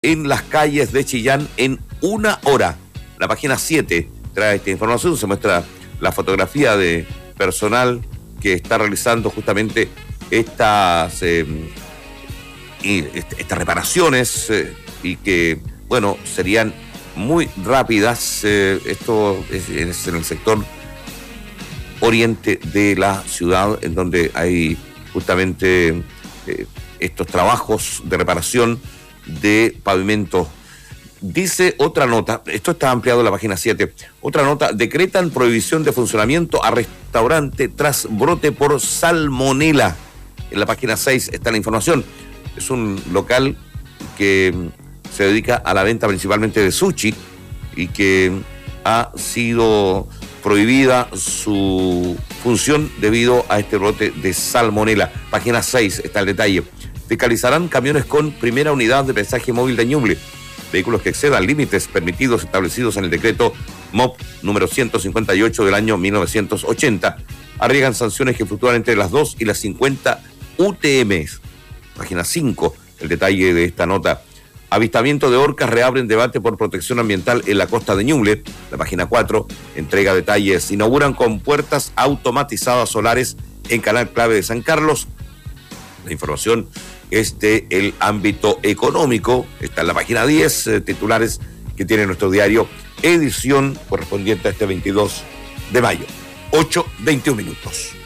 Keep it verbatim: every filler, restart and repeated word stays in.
en las calles de Chillán en una hora. La página siete trae esta información, se muestra la fotografía de personal que está realizando justamente estas, eh, y estas reparaciones eh, y que, bueno, serían muy rápidas. Eh, esto es, es en el sector oriente de la ciudad, en donde hay justamente eh, estos trabajos de reparación de pavimento. Dice otra nota, esto está ampliado en la página siete, otra nota: decretan prohibición de funcionamiento a restaurante tras brote por salmonela. En la página seis está la información. Es un local que se dedica a la venta principalmente de sushi y que ha sido prohibida su función debido a este brote de salmonela. Página seis está el detalle. Fiscalizarán camiones con primera unidad de pesaje móvil de Ñuble. Vehículos que excedan límites permitidos establecidos en el decreto M O P número ciento cincuenta y ocho del año mil novecientos ochenta. Arriesgan sanciones que fluctúan entre las dos y las cincuenta U T M. Página cinco, el detalle de esta nota. Avistamiento de orcas reabren debate por protección ambiental en la costa de Ñuble. La página cuatro entrega detalles. Inauguran con puertas automatizadas solares en canal clave de San Carlos. La información es de el ámbito económico. Está en la página diez, eh, titulares que tiene nuestro diario, edición correspondiente a este veintidós de mayo. ocho veintiún minutos.